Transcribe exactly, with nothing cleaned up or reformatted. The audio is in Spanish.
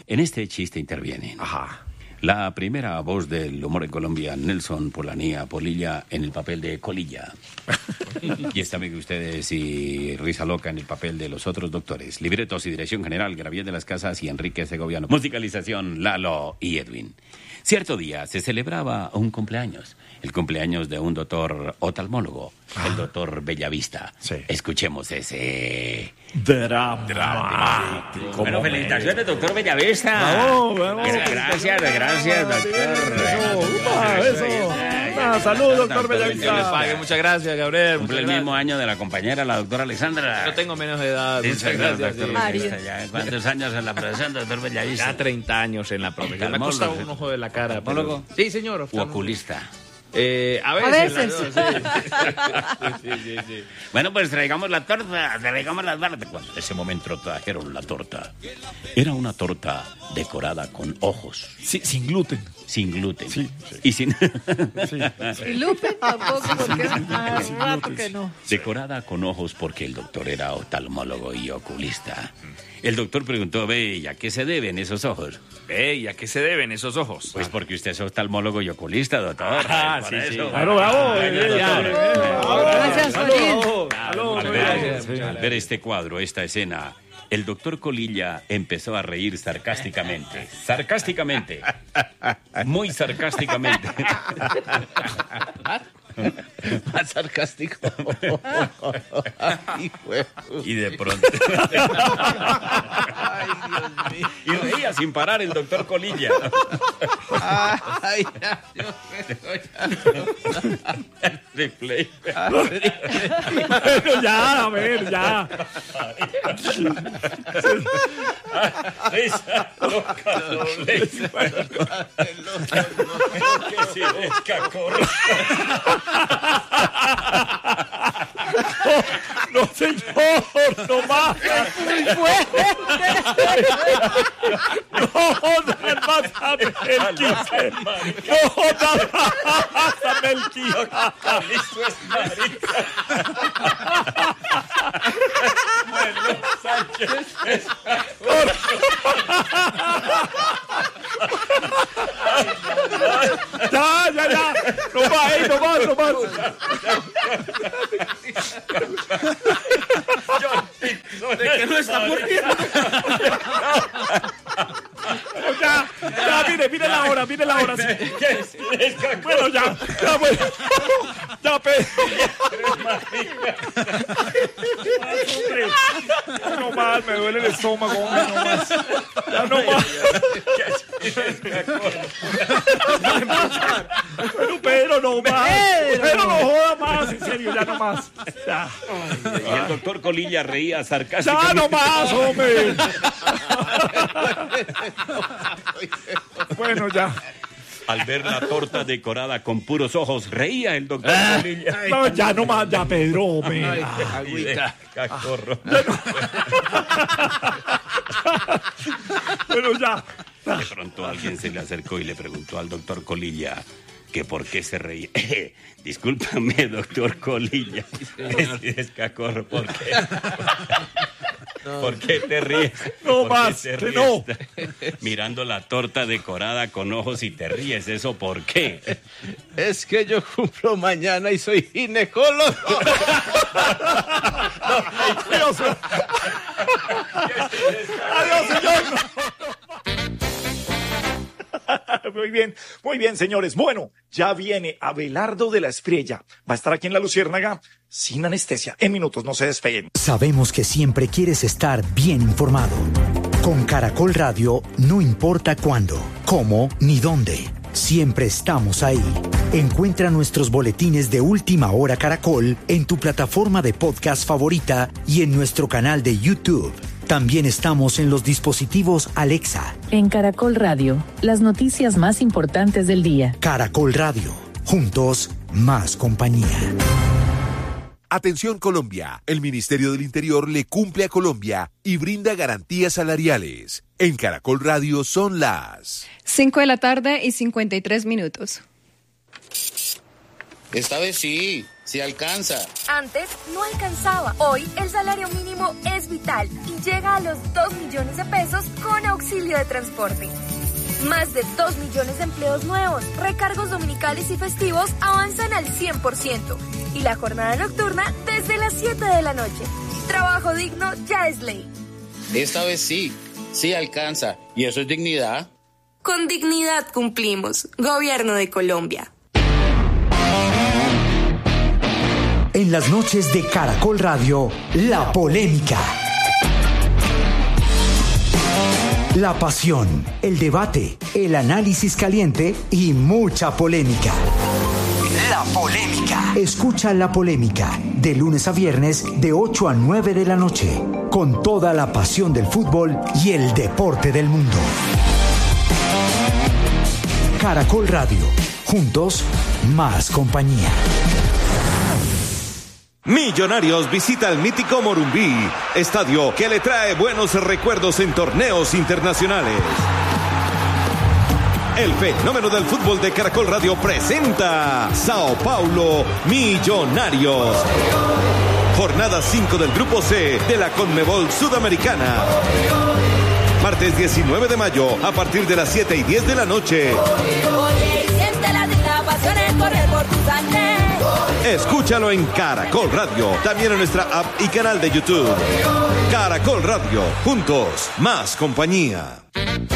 En este chiste intervienen. Ajá. La primera voz del humor en Colombia, Nelson Polanía Polilla, en el papel de Colilla. Y está bien que ustedes y Risa Loca en el papel de los otros doctores. Libretos y dirección general, Gabriel de las Casas y Enrique Segoviano. Musicalización, Lalo y Edwin. Cierto día se celebraba un cumpleaños. El cumpleaños de un doctor oftalmólogo, ah. el doctor Bellavista. Sí. Escuchemos ese... Drama. Drama. Bueno, felicitaciones, doctor Bellavista. Vamos, vamos. Gracias, gracias, doctor. Eso, eso. Ah, salud, doctor Bellavista. Dios les pague. Muchas gracias, Gabriel. Cumple el mismo año de la compañera, la doctora Alexandra. Yo tengo menos edad. Sí, Muchas gracias. doctor Bellavista. Ya, ¿cuántos años en la profesión, doctor Bellavista? Ya treinta años en la profesión. Me ha costado un ojo de la cara. ¿Oftalmólogo? Sí, señor. ¿O oculista? Eh, a veces. A veces. La, sí, sí, sí, sí. Bueno, pues traigamos la torta, traigamos las barras. Cuando en ese momento trajeron la torta, era una torta decorada con ojos. Sí, sin gluten. Sin gluten. Sí, sí. Y sin... Sí. Y Lupe tampoco, porque hace Sí, rato sí. que no. Decorada con ojos porque el doctor era oftalmólogo y oculista. El doctor preguntó, ve, ¿y a qué se deben esos ojos? Ve, ¿y a qué se deben esos ojos? Pues porque usted es oftalmólogo y oculista, doctor. Ah, Por sí, eso. sí. Claro, bravo. Gracias, Farid. Al ver, al ver este cuadro, esta escena, el doctor Colilla empezó a reír sarcásticamente. Sarcásticamente. Muy sarcásticamente. Más sarcástico. Ay, Y de pronto... Ay, Dios mío. Y reía sin parar el doctor Colilla. Ay, ya, Dios mío. Replay. Bueno, ya, a ver, ya. Risa loca doble. Que si descacorra. No, señor, no más. No, no más a Melqui. No, no más a Melqui. Eso es marica. Bueno, Sánchez. Ya, ya, ya. No más, eh, no más, no más. ¿De qué no está muriendo? Ya, ya, mire, mire la hora, mire la hora. Sí. Bueno, ya, ya, bueno. Ya, Pedro. No más, me duele el estómago, hombre, no más. Ya no más. Pero Pedro, no más. Pedro, no joda más, en serio, ya no más. Ya. Y el doctor Colilla reía sarcásticamente. Ya no más, hombre. Bueno, ya. Al ver la torta decorada con puros ojos, reía el doctor Colilla. No, ya no más, ya, Pedro, hombre. Ay, Y de agüita. cacorro. Bueno, ya. De pronto alguien se le acercó y le preguntó al doctor Colilla que por qué se reía. Discúlpame, doctor Colilla. Es, es cacorro, ¿por qué? ¿Por qué te ríes? No ¿Por qué más, te que ríes? no. Mirando la torta decorada con ojos y te ríes, ¿eso por qué? Es que yo cumplo mañana y soy ginecólogo. Adiós. Adiós, señor. Muy bien, muy bien, señores. Bueno, ya viene Abelardo de la Espriella. Va a estar aquí en La Luciérnaga sin anestesia. En minutos, no se despeguen. Sabemos que siempre quieres estar bien informado. Con Caracol Radio, no importa cuándo, cómo ni dónde. Siempre estamos ahí. Encuentra nuestros boletines de Última Hora Caracol en tu plataforma de podcast favorita y en nuestro canal de YouTube. También estamos en los dispositivos Alexa. En Caracol Radio, las noticias más importantes del día. Caracol Radio. Juntos, más compañía. Atención Colombia, el Ministerio del Interior le cumple a Colombia y brinda garantías salariales. En Caracol Radio son las cinco de la tarde y cincuenta y tres minutos. Esta vez sí, sí alcanza. Antes no alcanzaba. Hoy el salario mínimo es vital y llega a los dos millones de pesos con auxilio de transporte. Más de dos millones de empleos nuevos, recargos dominicales y festivos avanzan al cien por ciento y la jornada nocturna desde las siete de la noche. Trabajo digno ya es ley. Esta vez sí, sí alcanza. ¿Y eso es dignidad? Con dignidad cumplimos. Gobierno de Colombia. En las noches de Caracol Radio, la polémica. La pasión, el debate, el análisis caliente y mucha polémica. La polémica. Escucha La Polémica de lunes a viernes de ocho a nueve de la noche con toda la pasión del fútbol y el deporte del mundo. Caracol Radio. Juntos, más compañía. Millonarios visita el mítico Morumbí, estadio que le trae buenos recuerdos en torneos internacionales. El fenómeno del fútbol de Caracol Radio presenta Sao Paulo Millonarios. Jornada cinco del Grupo C de la Conmebol Sudamericana. Martes diecinueve de mayo a partir de las siete y diez de la noche. Escúchalo en Caracol Radio, también en nuestra app y canal de YouTube. Caracol Radio, juntos, más compañía.